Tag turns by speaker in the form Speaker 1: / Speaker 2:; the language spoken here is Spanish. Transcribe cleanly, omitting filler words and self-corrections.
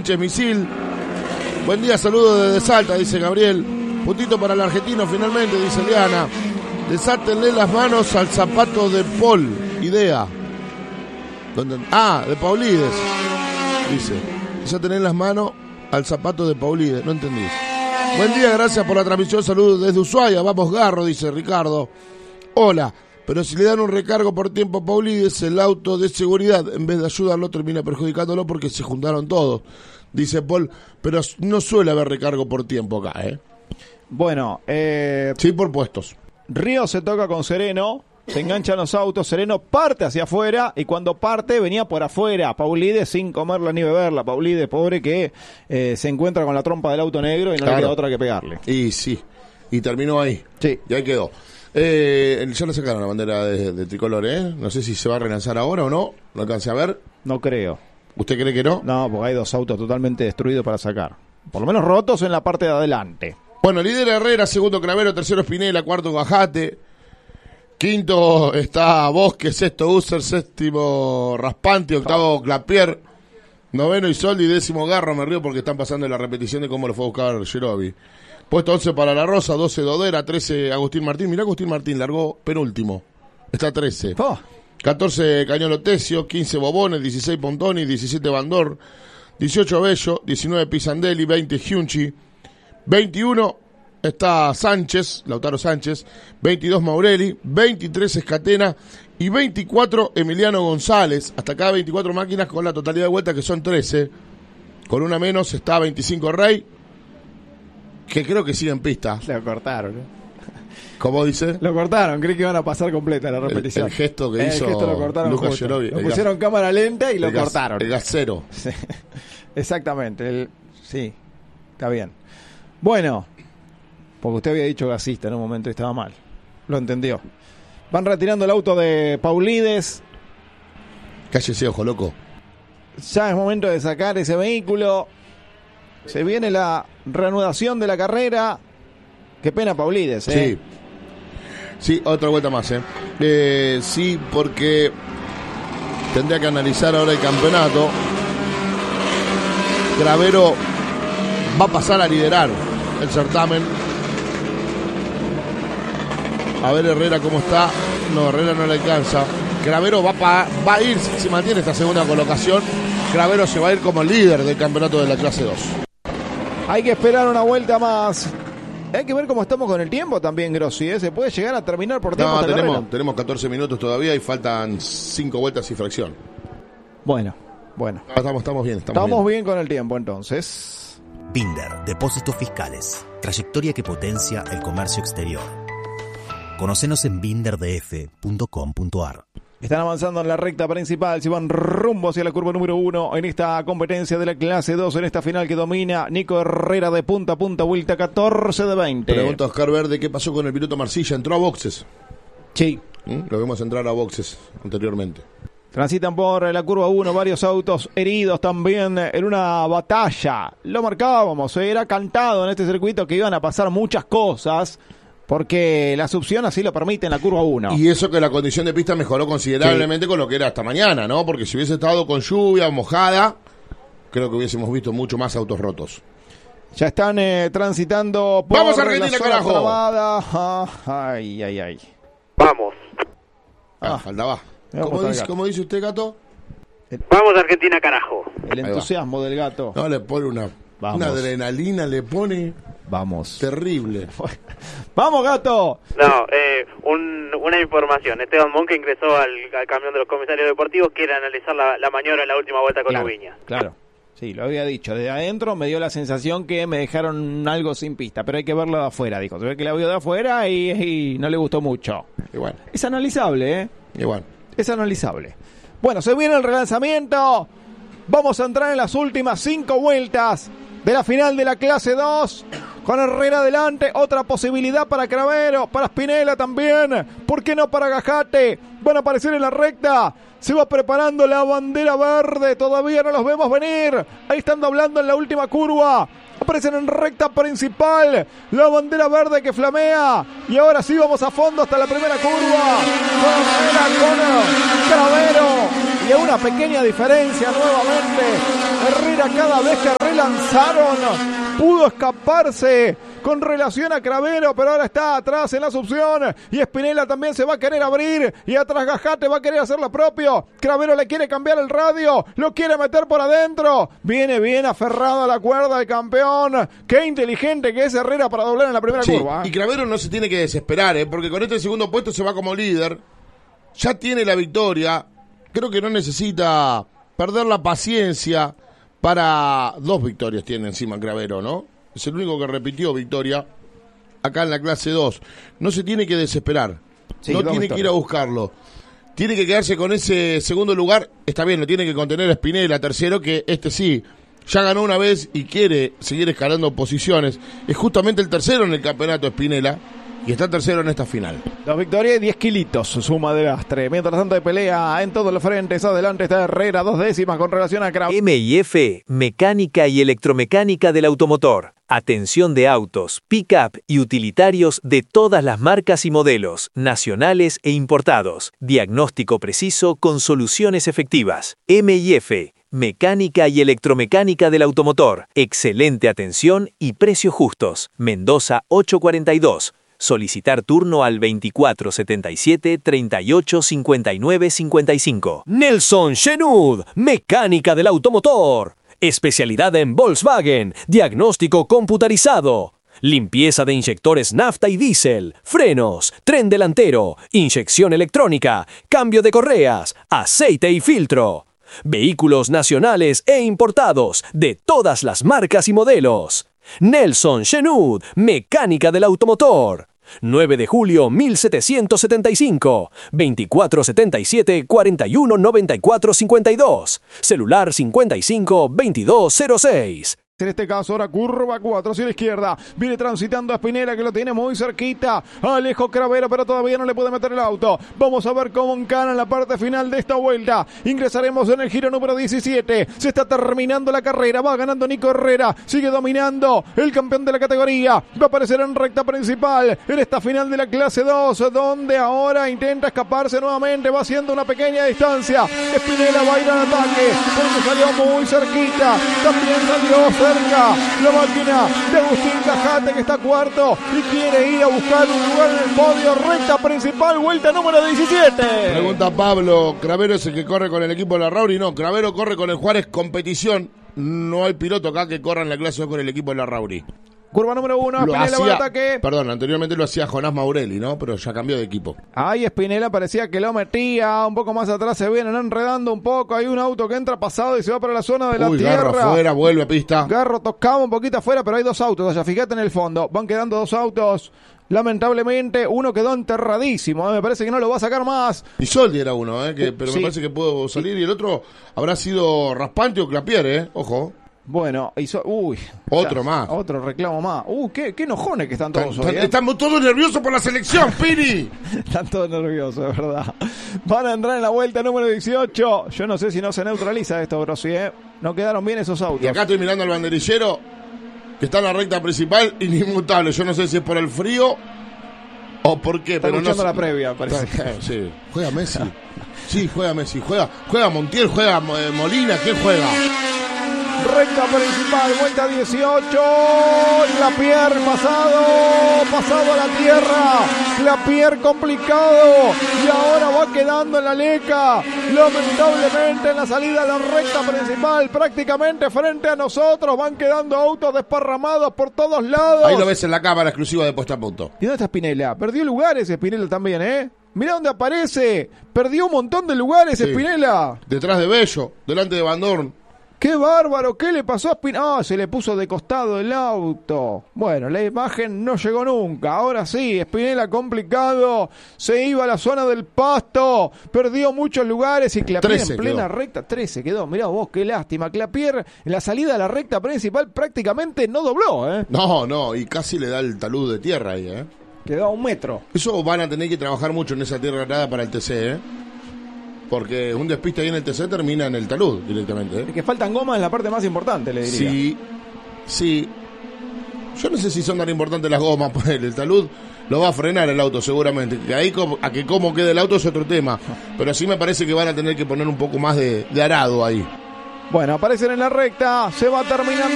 Speaker 1: Sánchez Misil. Buen día, saludos desde Salta, dice Gabriel. Puntito para el argentino finalmente, dice Liana. Desátenle las manos al zapato de Paul. Idea. De Paulides. Dice. Desátenle las manos al zapato de Paulides. No entendí. Buen día, gracias por la transmisión. Saludos desde Ushuaia. Vamos, Garro, dice Ricardo. Hola. Pero si le dan un recargo por tiempo a Paulides, el auto de seguridad, en vez de ayudarlo, termina perjudicándolo porque se juntaron todos. Dice Paul, pero no suele haber recargo por tiempo acá, ¿eh?
Speaker 2: Bueno,
Speaker 1: sí, por puestos.
Speaker 2: Río se toca con Sereno, se enganchan los autos, Sereno parte hacia afuera y cuando parte venía por afuera. Paulides sin comerla ni beberla. Paulides, pobre, que se encuentra con la trompa del auto negro y no le queda otra que pegarle.
Speaker 1: Y sí, y terminó ahí.
Speaker 2: Sí.
Speaker 1: Y ahí quedó. Ya le sacaron la bandera de tricolor, ¿eh? No sé si se va a relanzar ahora o no. No alcancé a ver.
Speaker 2: No creo.
Speaker 1: ¿Usted cree que no?
Speaker 2: No, porque hay dos autos totalmente destruidos para sacar. Por lo menos rotos en la parte de adelante.
Speaker 1: Bueno, líder Herrera, segundo Cravero, tercero Spinella, cuarto Gajate, quinto está Bosque, sexto User, séptimo Raspante, octavo Clapier, noveno Isoldi, décimo Garro. Me río porque están pasando la repetición de cómo lo fue a buscar Gerovi. Puesto 11 para La Rosa, 12 Dodera, 13 Agustín Martín. Mirá, Agustín Martín largó penúltimo. Está 13. 14 Cañolo Tesio, 15 Bobones, 16 Pontoni, 17 Bandor, 18 Bello, 19 Pisandelli, 20 Giunchi, 21 está Sánchez, Lautaro Sánchez, 22 Maurelli, 23 Escatena y 24 Emiliano González. Hasta acá 24 máquinas con la totalidad de vueltas que son 13. Con una menos está 25 Rey, que creo que sigue en pista.
Speaker 2: Lo cortaron, ¿eh?
Speaker 1: ¿Cómo dice?
Speaker 2: Lo cortaron, creí que iban a pasar completa la repetición.
Speaker 1: El gesto que hizo
Speaker 2: gesto lo cortaron
Speaker 1: Lucas
Speaker 2: justo.
Speaker 1: Gerovi.
Speaker 2: Lo pusieron cámara lenta y lo cortaron.
Speaker 1: El gasero.
Speaker 2: Sí, exactamente. Sí, está bien. Bueno, porque usted había dicho gasista en un momento y estaba mal. Lo entendió. Van retirando el auto de Paulides.
Speaker 1: Cállese, ojo loco.
Speaker 2: Ya es momento de sacar ese vehículo. Se viene la reanudación de la carrera. Qué pena Paulides, ¿eh?
Speaker 1: Sí. Sí, otra vuelta más, ¿eh? Sí, porque tendría que analizar ahora el campeonato. Cravero va a pasar a liderar el certamen. A ver Herrera cómo está. No, Herrera no le alcanza. Cravero va a ir, si mantiene esta segunda colocación, Cravero se va a ir como líder del campeonato de la clase 2.
Speaker 2: Hay que esperar una vuelta más. Hay que ver cómo estamos con el tiempo también, Grossi, ¿eh? Se puede llegar a terminar por tiempo.
Speaker 1: No, tenemos 14 minutos todavía y faltan 5 vueltas y fracción.
Speaker 2: Bueno.
Speaker 1: Estamos bien.
Speaker 2: Estamos bien con el tiempo, entonces.
Speaker 3: Binder, Depósitos Fiscales. Trayectoria que potencia el comercio exterior. Conocenos en binderdf.com.ar.
Speaker 2: Están avanzando en la recta principal, se van rumbo hacia la curva número 1 en esta competencia de la clase 2, en esta final que domina Nico Herrera de punta a punta, vuelta 14 de 20.
Speaker 1: Pregunta Oscar Verde, ¿qué pasó con el piloto Marcilla? ¿Entró a boxes?
Speaker 2: Sí.
Speaker 1: Lo vimos entrar a boxes anteriormente.
Speaker 2: Transitan por la curva 1 varios autos heridos también en una batalla. Lo marcábamos, era cantado en este circuito que iban a pasar muchas cosas, porque la succión así lo permite en la curva 1.
Speaker 1: Y eso que la condición de pista mejoró considerablemente con lo que era hasta mañana, ¿no? Porque si hubiese estado con lluvia, mojada, creo que hubiésemos visto mucho más autos rotos.
Speaker 2: Ya están transitando por
Speaker 1: ¡vamos, Argentina, carajo!
Speaker 2: Ay.
Speaker 4: Vamos.
Speaker 1: Faltaba. ¿Cómo dice usted, Gato?
Speaker 4: Vamos, Argentina, carajo.
Speaker 2: El entusiasmo del Gato.
Speaker 1: No, le pone una adrenalina, le pone...
Speaker 2: Vamos.
Speaker 1: Terrible.
Speaker 2: ¡Vamos, Gato!
Speaker 4: No, una información. Esteban Monque ingresó al camión de los comisarios deportivos, quiere analizar la maniobra en la última vuelta con Ubiña.
Speaker 2: Claro, sí, lo había dicho. Desde adentro me dio la sensación que me dejaron algo sin pista, pero hay que verlo de afuera, dijo. Se ve que la vio de afuera y no le gustó mucho.
Speaker 1: Igual.
Speaker 2: Es analizable, ¿eh?
Speaker 1: Igual.
Speaker 2: Es analizable. Bueno, se viene el relanzamiento. Vamos a entrar en las últimas 5 vueltas de la final de la clase 2. Con Herrera adelante, otra posibilidad para Cravero, para Spinella también. ¿Por qué no para Gajate? Van a aparecer en la recta. Se va preparando la bandera verde. Todavía no los vemos venir. Ahí están doblando en la última curva. Aparecen en recta principal. La bandera verde que flamea. Y ahora sí vamos a fondo hasta la primera curva. Con Herrera, con Cravero. Y una pequeña diferencia nuevamente Herrera cada vez que relanzaron pudo escaparse con relación a Cravero, pero ahora está atrás en la succión y Spinella también se va a querer abrir y atrás Gajate va a querer hacer lo propio. Cravero le quiere cambiar el radio, lo quiere meter por adentro, viene bien aferrado a la cuerda el campeón. Qué inteligente que es Herrera para doblar en la primera curva.
Speaker 1: Y Cravero no se tiene que desesperar, porque con este segundo puesto se va como líder, ya tiene la victoria, creo que no necesita perder la paciencia. Para 2 victorias tiene encima Cravero, ¿no? Es el único que repitió victoria acá en la clase 2. No se tiene que desesperar. Sí, no tiene que ir a buscarlo. Tiene que quedarse con ese segundo lugar. Está bien, lo tiene que contener a Spinella, tercero, que sí, ya ganó una vez y quiere seguir escalando posiciones. Es justamente el tercero en el campeonato Spinella. Y está tercero en esta final.
Speaker 2: 2 victorias y 10 kilitos, suma de lastre. Mientras tanto de pelea en todos los frentes. Adelante está Herrera, 2 décimas con relación a Cravero.
Speaker 5: M&F, mecánica y electromecánica del automotor. Atención de autos, pick-up y utilitarios de todas las marcas y modelos, nacionales e importados. Diagnóstico preciso con soluciones efectivas. M&F, mecánica y electromecánica del automotor. Excelente atención y precios justos. Mendoza 842. Solicitar turno al 2477 38 59 55. Nelson Shenud, mecánica del automotor. Especialidad en Volkswagen, diagnóstico computarizado. Limpieza de inyectores nafta y diésel, frenos, tren delantero, inyección electrónica, cambio de correas, aceite y filtro. Vehículos nacionales e importados de todas las marcas y modelos. Nelson Shenud, mecánica del automotor. 9 de julio 1775, 2477-419452, celular 55-2206.
Speaker 2: En este caso ahora curva 4 hacia la izquierda, viene transitando a Spinella que lo tiene muy cerquita, Alejo Cravero pero todavía no le puede meter el auto. Vamos a ver cómo encana en la parte final de esta vuelta. Ingresaremos en el giro número 17, se está terminando la carrera, va ganando Nico Herrera, sigue dominando el campeón de la categoría, va a aparecer en recta principal en esta final de la clase 2, donde ahora intenta escaparse nuevamente, va haciendo una pequeña distancia. Spinella va a ir al ataque porque salió muy cerquita, también salió cerca la máquina de Agustín Gajate que está cuarto y quiere ir a buscar un lugar en el podio. Recta principal, vuelta número 17.
Speaker 1: Pregunta Pablo, ¿Cravero es el que corre con el equipo de la Rauri? No, Cravero corre con el Juárez Competición. No hay piloto acá que corra en la clase 2 con el equipo de la Rauri.
Speaker 2: Curva número 1, Spinella va al ataque.
Speaker 1: Perdón, anteriormente lo hacía Jonás Maurelli, ¿no? Pero ya cambió de equipo.
Speaker 2: Ahí Spinella parecía que lo metía. Un poco más atrás se vienen enredando un poco. Hay un auto que entra pasado y se va para la zona de la tierra.
Speaker 1: Garro afuera, vuelve a pista.
Speaker 2: Garro tocaba un poquito afuera, pero hay 2 autos allá. Fíjate en el fondo. Van quedando 2 autos. Lamentablemente, uno quedó enterradísimo. Me parece que no lo va a sacar más.
Speaker 1: Y Soldi era uno, pero sí. Me parece que pudo salir. Y el otro habrá sido Raspante o Clapier, Ojo.
Speaker 2: Bueno, hizo...
Speaker 1: Otro más.
Speaker 2: Otro reclamo más. Qué enojones que están todos hoy.
Speaker 1: Estamos todos nerviosos por la selección, Piri.
Speaker 2: Están todos nerviosos, es verdad. Van a entrar en la vuelta número 18. Yo no sé si no se neutraliza esto, bro. Sí, no quedaron bien esos autos.
Speaker 1: Y acá estoy mirando al banderillero, que está en la recta principal, inmutable. Yo no sé si es por el frío o por qué.
Speaker 2: Está
Speaker 1: pero
Speaker 2: escuchando
Speaker 1: no
Speaker 2: la previa, parece.
Speaker 1: Sí. Juega Messi. Sí, juega Messi. Juega Montiel, juega Molina. ¿Quién juega?
Speaker 2: Recta principal, vuelta 18, Clapier pasado a la tierra, Clapier complicado y ahora va quedando en la leca, lamentablemente en la salida de la recta principal, prácticamente frente a nosotros, van quedando autos desparramados por todos lados.
Speaker 1: Ahí lo ves en la cámara exclusiva de Puesta a Punto.
Speaker 2: ¿Y dónde está Spinella? Perdió lugares Spinella también, Mirá dónde aparece, perdió un montón de lugares Spinella.
Speaker 1: Detrás de Bello, delante de Van Dorn.
Speaker 2: ¡Qué bárbaro! ¿Qué le pasó a Spinella? Se le puso de costado el auto. Bueno, la imagen no llegó nunca. Ahora sí, Spinella complicado. Se iba a la zona del pasto. Perdió muchos lugares y Clapier en plena recta. 13 quedó. Mirá vos, qué lástima. Clapier en la salida de la recta principal prácticamente no dobló,
Speaker 1: No, y casi le da el talud de tierra ahí,
Speaker 2: Quedó a 1 metro.
Speaker 1: Eso van a tener que trabajar mucho en esa tierra arada para el TC, Porque un despiste ahí en el TC termina en el talud directamente.
Speaker 2: Es que faltan gomas en la parte más importante, le diría.
Speaker 1: Sí. Yo no sé si son tan importantes las gomas, pues el talud lo va a frenar el auto seguramente. Que ahí a que cómo quede el auto es otro tema. Pero sí me parece que van a tener que poner un poco más de arado ahí.
Speaker 2: Bueno, aparecen en la recta, se va terminando